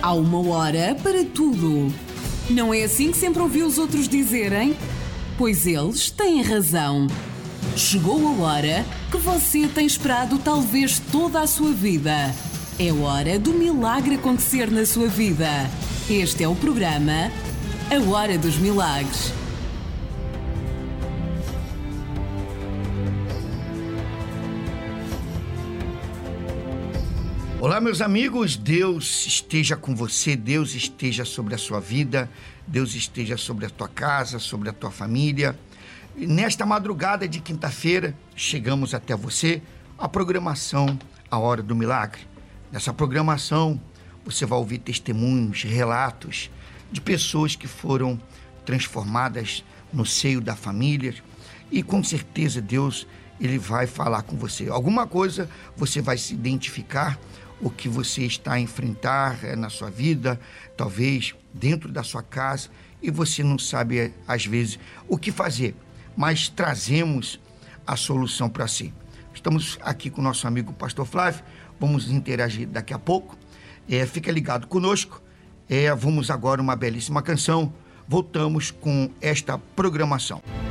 Há uma hora para tudo. Não é assim que sempre ouvi os outros dizerem? Pois eles têm razão. Chegou a hora que você tem esperado talvez toda a sua vida. É hora do milagre acontecer na sua vida. Este é o programa A Hora dos Milagres. Olá, meus amigos, Deus esteja com você, Deus esteja sobre a sua vida, Deus esteja sobre a tua casa, sobre a tua família. E nesta madrugada de quinta-feira, chegamos até você a programação A Hora do Milagre. Nessa programação, você vai ouvir testemunhos, relatos de pessoas que foram transformadas no seio da família e com certeza Deus, Ele vai falar com você. Alguma coisa você vai se identificar, o que você está a enfrentar na sua vida, talvez dentro da sua casa, e você não sabe, às vezes, o que fazer, mas trazemos a solução para si. Estamos aqui com o nosso amigo Pastor Flávio, vamos interagir daqui a pouco, fica ligado conosco, vamos agora uma belíssima canção, voltamos com esta programação.